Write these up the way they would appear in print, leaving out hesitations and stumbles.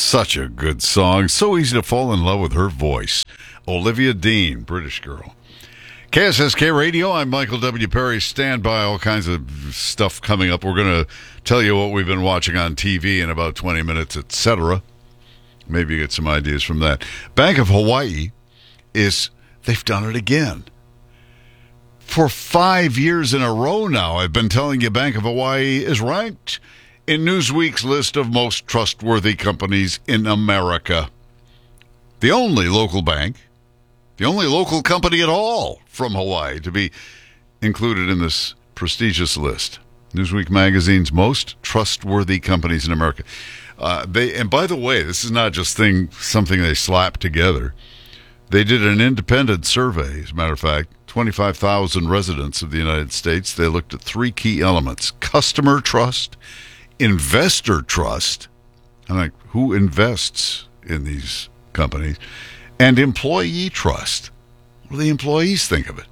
Such a good song. So easy to fall in love with her voice. Olivia Dean, British girl. KSSK Radio, I'm Michael W. Perry. Stand by, all kinds of stuff coming up. We're going to tell you what we've been watching on TV in about 20 minutes, etc. Maybe you get some ideas from that. Bank of Hawaii they've done it again. For 5 years in a row now, I've been telling you Bank of Hawaii is ranked in Newsweek's list of most trustworthy companies in America. The only local bank, the only local company at all from Hawaii to be included in this prestigious list. Newsweek magazine's most trustworthy companies in America. And by the way, this is not just something they slapped together. They did an independent survey, as a matter of fact, 25,000 residents of the United States. They looked at three key elements: customer trust, investor trust, and like who invests in these companies, and employee trust. What do the employees think of it?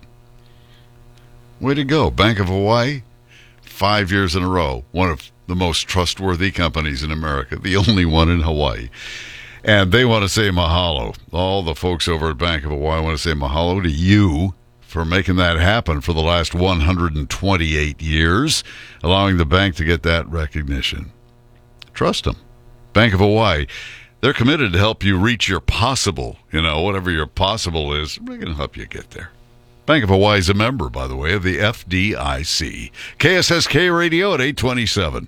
Way to go. Bank of Hawaii, 5 years in a row, one of the most trustworthy companies in America, the only one in Hawaii. And they want to say mahalo. All the folks over at Bank of Hawaii want to say mahalo to you for making that happen for the last 128 years, allowing the bank to get that recognition. Trust them. Bank of Hawaii, they're committed to help you reach your possible, whatever your possible is, they're going to help you get there. Bank of Hawaii is a member, by the way, of the FDIC. KSSK Radio at 827.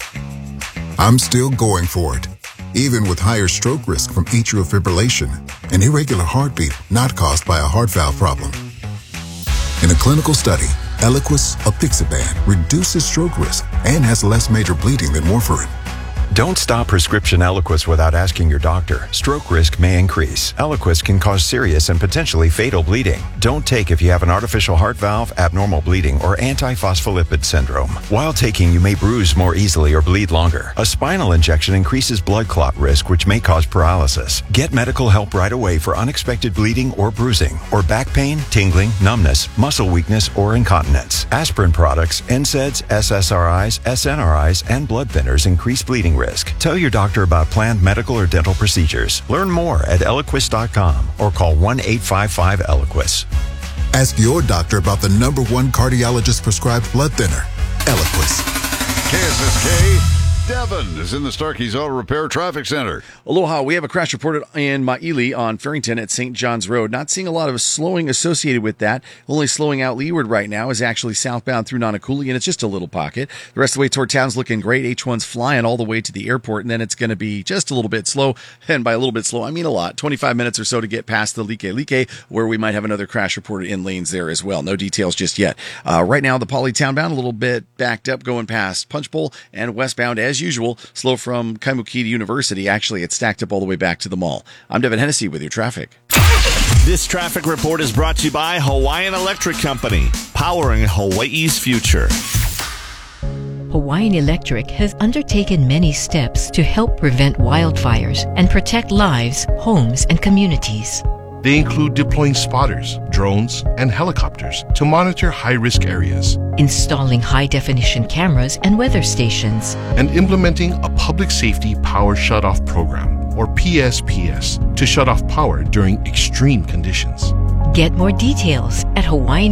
I'm still going for it, even with higher stroke risk from atrial fibrillation, an irregular heartbeat not caused by a heart valve problem. In a clinical study, Eliquis apixaban reduces stroke risk and has less major bleeding than warfarin. Don't stop prescription Eliquis without asking your doctor. Stroke risk may increase. Eliquis can cause serious and potentially fatal bleeding. Don't take if you have an artificial heart valve, abnormal bleeding, or antiphospholipid syndrome. While taking, you may bruise more easily or bleed longer. A spinal injection increases blood clot risk, which may cause paralysis. Get medical help right away for unexpected bleeding or bruising, or back pain, tingling, numbness, muscle weakness, or incontinence. Aspirin products, NSAIDs, SSRIs, SNRIs, and blood thinners increase bleeding risk. Tell your doctor about planned medical or dental procedures. Learn more at Eliquis.com or call 1-855-ELIQUIS. Ask your doctor about the #1 cardiologist prescribed blood thinner, Eliquis. KSSK, Devin is in the Starkey's Auto Repair Traffic Center. Aloha. We have a crash reported in Maili on Farrington at St. John's Road. Not seeing a lot of slowing associated with that. Only slowing out leeward right now is actually southbound through Nanakuli, and it's just a little pocket. The rest of the way toward town's looking great. H1's flying all the way to the airport, and then it's going to be just a little bit slow. And by a little bit slow, I mean a lot. 25 minutes or so to get past the Like, where we might have another crash reported in lanes there as well. No details just yet. Right now, the Poly townbound a little bit backed up going past Punch Bowl, and westbound as usual, slow from Kaimuki to University. Actually, it's stacked up all the way back to the mall. I'm Devin Hennessy with your traffic. This traffic report is brought to you by Hawaiian Electric Company, powering Hawaii's future. Hawaiian Electric has undertaken many steps to help prevent wildfires and protect lives, homes, and communities. They include deploying spotters, drones, and helicopters to monitor high-risk areas, installing high-definition cameras and weather stations, and implementing a Public Safety Power Shutoff Program, or PSPS, to shut off power during extreme conditions. Get more details at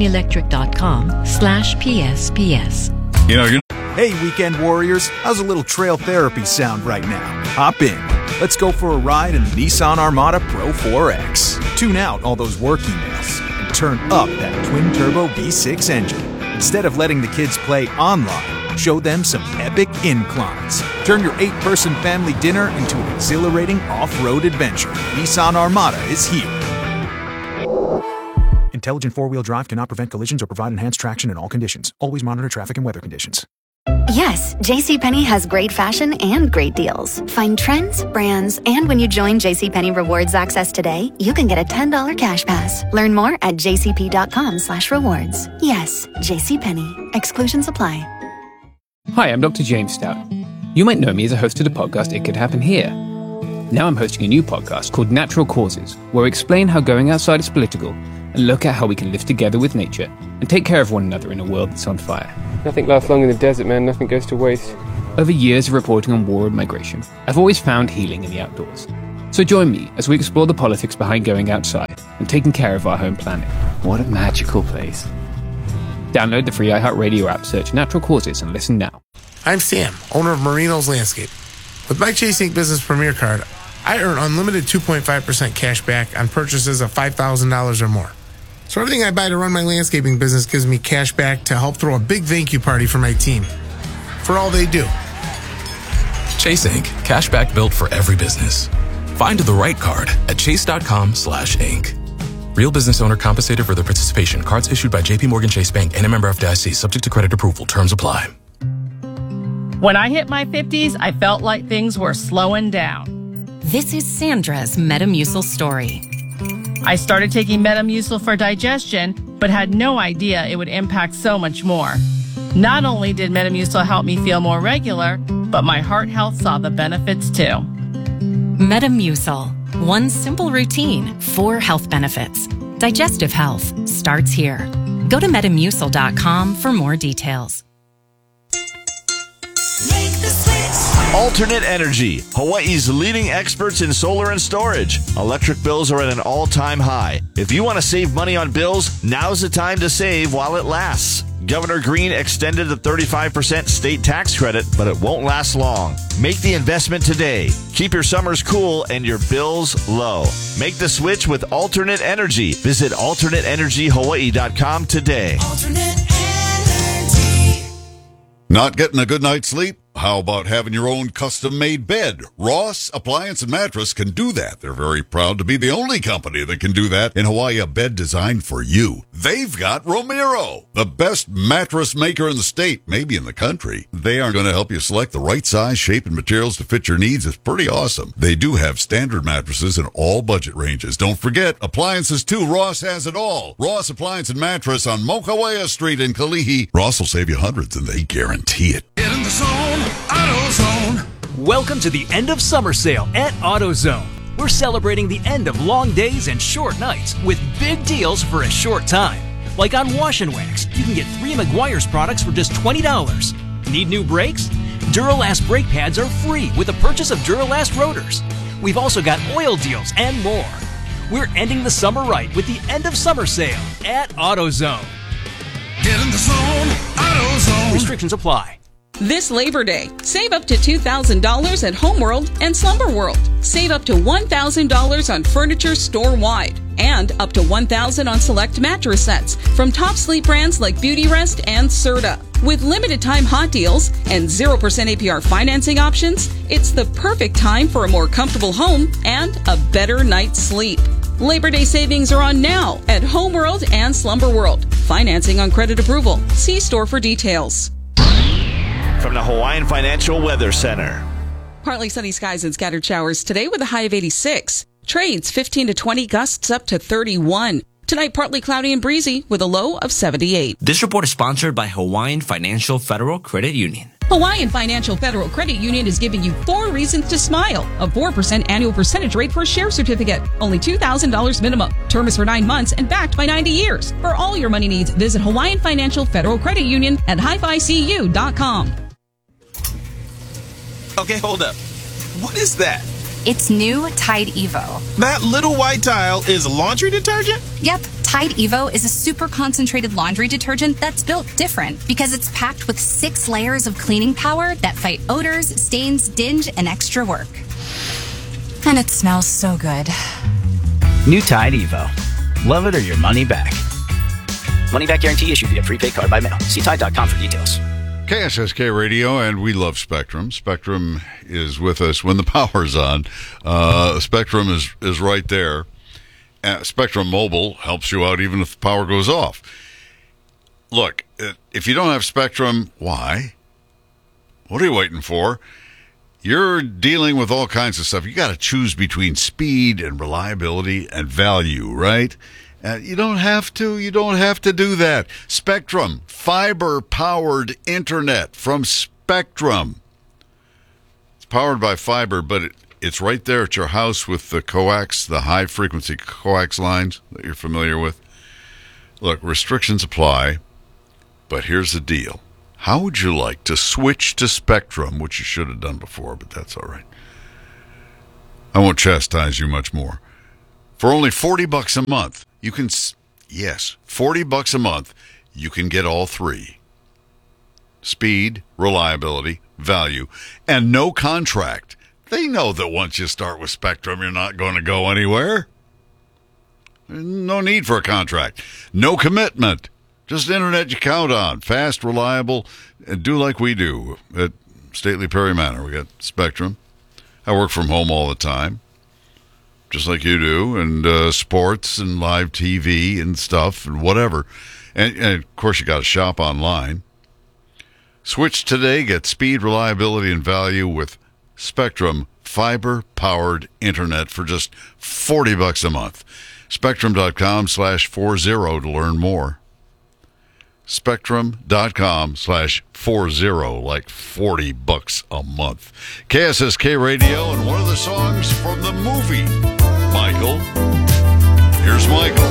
hawaiianelectric.com/PSPS. Hey, weekend warriors, how's a little trail therapy sound right now? Hop in. Let's go for a ride in the Nissan Armada Pro 4X. Tune out all those work emails and turn up that twin-turbo V6 engine. Instead of letting the kids play online, show them some epic inclines. Turn your 8-person family dinner into an exhilarating off-road adventure. Nissan Armada is here. Intelligent four-wheel drive cannot prevent collisions or provide enhanced traction in all conditions. Always monitor traffic and weather conditions. Yes, JCPenney has great fashion and great deals. Find trends, brands, and when you join JCPenney Rewards Access today, you can get a $10 cash pass. Learn more at jcp.com/rewards. Yes, JCPenney. Exclusions apply. Hi, I'm Dr. James Stout. You might know me as a host of the podcast It Could Happen Here. Now I'm hosting a new podcast called Natural Causes, where I explain how going outside is political and look at how we can live together with nature and take care of one another in a world that's on fire. Nothing lasts long in the desert, man. Nothing goes to waste. Over years of reporting on war and migration, I've always found healing in the outdoors. So join me as we explore the politics behind going outside and taking care of our home planet. What a magical place. Download the free iHeartRadio app, search Natural Causes, and listen now. I'm Sam, owner of Marino's Landscape. With my Chase Ink Business Premier Card, I earn unlimited 2.5% cash back on purchases of $5,000 or more. So everything I buy to run my landscaping business gives me cash back to help throw a big thank you party for my team. For all they do. Chase Ink. Cash back built for every business. Find the right card at chase.com/ink. Real business owner compensated for their participation. Cards issued by JP Morgan Chase Bank and a member FDIC. Subject to credit approval. Terms apply. When I hit my 50s, I felt like things were slowing down. This is Sandra's Metamucil story. I started taking Metamucil for digestion, but had no idea it would impact so much more. Not only did Metamucil help me feel more regular, but my heart health saw the benefits too. Metamucil. One simple routine, 4 health benefits. Digestive health starts here. Go to Metamucil.com for more details. Alternate Energy, Hawaii's leading experts in solar and storage. Electric bills are at an all-time high. If you want to save money on bills, now's the time to save while it lasts. Governor Green extended the 35% state tax credit, but it won't last long. Make the investment today. Keep your summers cool and your bills low. Make the switch with Alternate Energy. Visit alternateenergyhawaii.com today. Alternate Energy. Not getting a good night's sleep? How about having your own custom-made bed? Ross Appliance and Mattress can do that. They're very proud to be the only company that can do that in Hawaii, a bed designed for you. They've got Romero, the best mattress maker in the state, maybe in the country. They are going to help you select the right size, shape, and materials to fit your needs. It's pretty awesome. They do have standard mattresses in all budget ranges. Don't forget, appliances too. Ross has it all. Ross Appliance and Mattress on Mokawea Street in Kalihi. Ross will save you hundreds, and they guarantee it. Get in the zone. AutoZone. Welcome to the end of summer sale at AutoZone. We're celebrating the end of long days and short nights with big deals for a short time. Like on Wash and Wax, you can get 3 Meguiar's products for just $20. Need new brakes? Duralast brake pads are free with the purchase of Duralast rotors. We've also got oil deals and more. We're ending the summer right with the end of summer sale at AutoZone. Get in the zone, AutoZone. Restrictions apply. This Labor Day, save up to $2,000 at Homeworld and Slumberworld. Save up to $1,000 on furniture store-wide and up to $1,000 on select mattress sets from top sleep brands like Beautyrest and Serta. With limited time hot deals and 0% APR financing options, it's the perfect time for a more comfortable home and a better night's sleep. Labor Day savings are on now at Homeworld and Slumberworld. Financing on credit approval. See store for details. From the Hawaiian Financial Weather Center. Partly sunny skies and scattered showers today with a high of 86. Trades 15 to 20, gusts up to 31. Tonight, partly cloudy and breezy with a low of 78. This report is sponsored by Hawaiian Financial Federal Credit Union. Hawaiian Financial Federal Credit Union is giving you 4 reasons to smile. A 4% annual percentage rate for a share certificate. Only $2,000 minimum. Term is for 9 months and backed by 90 years. For all your money needs, visit Hawaiian Financial Federal Credit Union at hificu.com. Okay, hold up. What is that? It's new Tide Evo. That little white tile is laundry detergent? Yep. Tide Evo is a super concentrated laundry detergent that's built different because it's packed with 6 layers of cleaning power that fight odors, stains, dinge, and extra work. And it smells so good. New Tide Evo. Love it or your money back. Money back guarantee issued via prepaid card by mail. See Tide.com for details. KSSK Radio, and we love Spectrum. Spectrum is with us when the power's on. Spectrum is right there. Spectrum Mobile helps you out even if the power goes off. Look, if you don't have Spectrum, why? What are you waiting for? You're dealing with all kinds of stuff. You got to choose between speed and reliability and value, right? You don't have to. You don't have to do that. Spectrum, fiber-powered internet from Spectrum. It's powered by fiber, but it's right there at your house with the coax, the high-frequency coax lines that you're familiar with. Look, restrictions apply, but here's the deal. How would you like to switch to Spectrum, which you should have done before, but that's all right. I won't chastise you much more. For only $40 a month, you can, yes, $40 a month, you can get all three. Speed, reliability, value, and no contract. They know that once you start with Spectrum, you're not going to go anywhere. No need for a contract. No commitment. Just internet you count on. Fast, reliable, and do like we do at Stately Perry Manor. We got Spectrum. I work from home all the time, just like you do, and sports and live TV and stuff and whatever. And of course, you got to shop online. Switch today. Get speed, reliability, and value with Spectrum fiber-powered internet for just $40 a month. Spectrum.com/40 to learn more. Spectrum.com/40, like $40 a month. KSSK Radio, and one of the songs from the movie, Michael. Here's Michael.